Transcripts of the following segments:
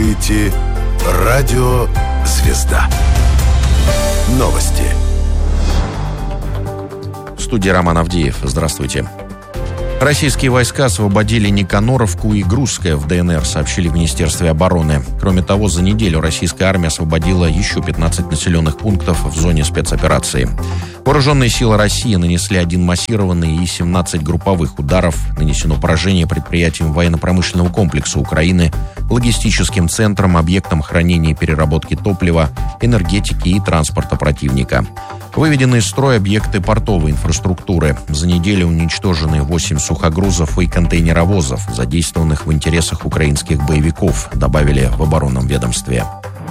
слушаете радио «Звезда». Новости. В студии Роман Авдеев. Здравствуйте. Российские войска освободили Никаноровку и Грузское в ДНР, сообщили в Министерстве обороны. Кроме того, за неделю российская армия освободила еще 15 населенных пунктов в зоне спецоперации. Вооруженные силы России нанесли 1 массированный и 17 групповых ударов. Нанесено поражение предприятиям военно-промышленного комплекса Украины, логистическим центрам, объектам хранения и переработки топлива, энергетики и транспорта противника. Выведены из строя объекты портовой инфраструктуры. За неделю уничтожены 8 сухогрузов и контейнеровозов, задействованных в интересах украинских боевиков, добавили в оборонном ведомстве.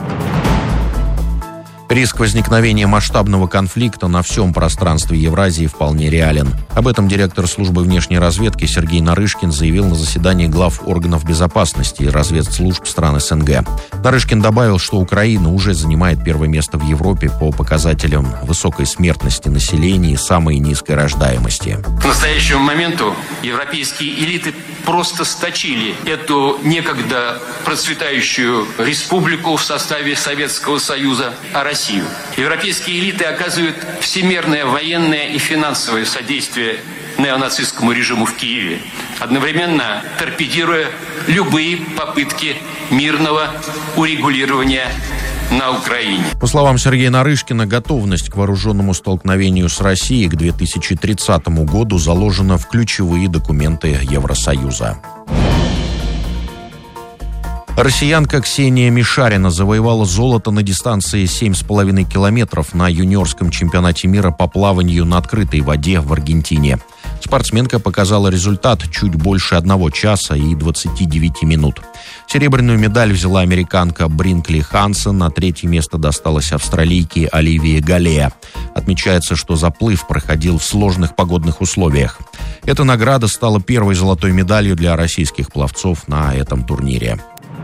Риск возникновения масштабного конфликта на всем пространстве Евразии вполне реален. Об этом директор службы внешней разведки Сергей Нарышкин заявил на заседании глав органов безопасности и разведслужб стран СНГ. Нарышкин добавил, что Украина уже занимает первое место в Европе по показателям высокой смертности населения и самой низкой рождаемости. К настоящему моменту европейские элиты просто сточили эту некогда процветающую республику в составе Советского Союза, а Россию. Европейские элиты оказывают всемирное военное и финансовое содействие неонацистскому режиму в Киеве, одновременно торпедируя любые попытки мирного урегулирования на Украине. По словам Сергея Нарышкина, готовность к вооруженному столкновению с Россией к 2030 году заложена в ключевые документы Евросоюза. Россиянка Ксения Мишарина завоевала золото на дистанции 7,5 километров на юниорском чемпионате мира по плаванию на открытой воде в Аргентине. Спортсменка показала результат чуть больше 1 часа и 29 минут. Серебряную медаль взяла американка Бринкли Хансен, на 3-е место досталось австралийке Оливии Галеа. Отмечается, что заплыв проходил в сложных погодных условиях. Эта награда стала первой золотой медалью для российских пловцов на этом турнире.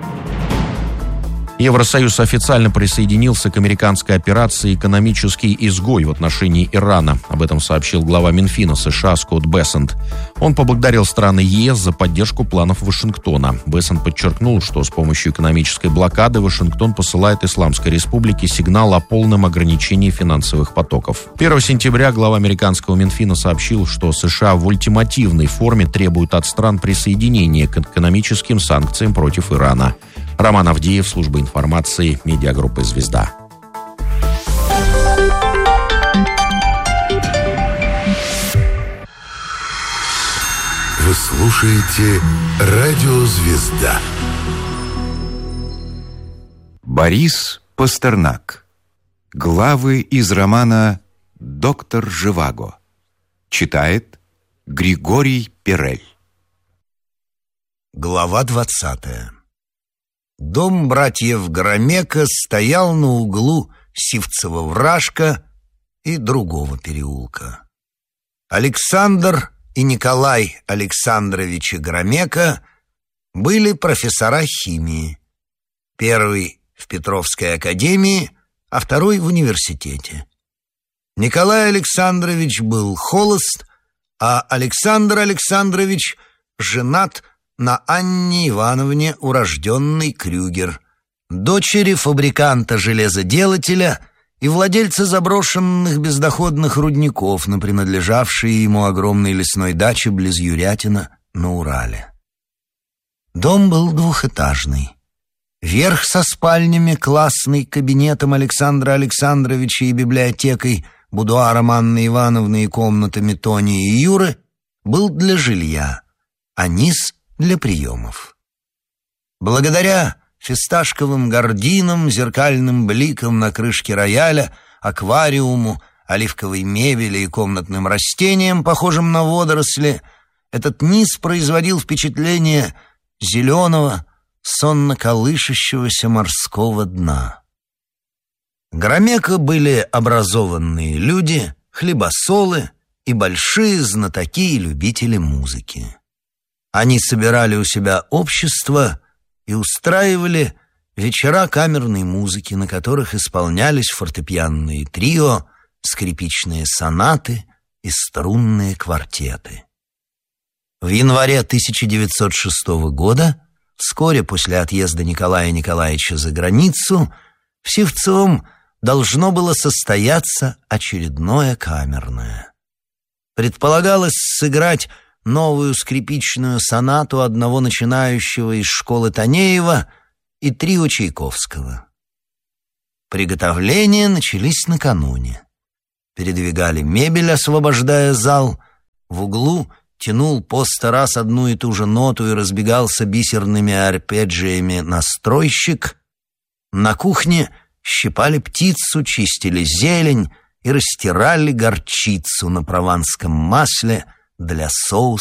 Евросоюз официально присоединился к американской операции «Экономический изгой» в отношении Ирана. Об этом сообщил глава Минфина США Скотт Бессент. Он поблагодарил страны ЕС за поддержку планов Вашингтона. Бессент подчеркнул, что с помощью экономической блокады Вашингтон посылает Исламской Республике сигнал о полном ограничении финансовых потоков. 1 сентября глава американского Минфина сообщил, что США в ультимативной форме требуют от стран присоединения к экономическим санкциям против Ирана. Роман Авдеев, служба информации, медиагруппы «Звезда». Вы слушаете радио «Звезда». Борис Пастернак. Главы из романа «Доктор Живаго». Читает Григорий Перель. Глава 20. Дом братьев Громека стоял на углу Сивцева-Вражка и другого переулка. Александр и Николай Александровичи Громека были профессора химии. Первый в Петровской академии, а второй в университете. Николай Александрович был холост, а Александр Александрович женат на Анне Ивановне, урожденной Крюгер, дочери фабриканта-железоделателя и владельца заброшенных бездоходных рудников на принадлежавшей ему огромной лесной даче близ Юрятина на Урале. Дом был двухэтажный. Верх со спальнями, классной, кабинетом Александра Александровича и библиотекой, будуаром Анны Ивановны и комнатами Тони и Юры был для жилья, а низ — для приемов. Благодаря фисташковым гардинам, зеркальным бликам на крышке рояля, аквариуму, оливковой мебели и комнатным растениям, похожим на водоросли, этот низ производил впечатление зеленого, сонно колышащегося морского дна. Громека были образованные люди, хлебосолы и большие знатоки и любители музыки. Они собирали у себя общество и устраивали вечера камерной музыки, на которых исполнялись фортепианные трио, скрипичные сонаты и струнные квартеты. В январе 1906 года Вскоре после отъезда Николая Николаевича за границу в Сивцовом должно было состояться очередное камерное. Предполагалось сыграть новую скрипичную сонату одного начинающего из школы Танеева и трио Чайковского. Приготовления начались накануне. Передвигали мебель, освобождая зал. В углу тянул по 100 раз одну и ту же ноту и разбегался бисерными арпеджиями настройщик. На кухне щипали птицу, чистили зелень и растирали горчицу на прованском масле для соуса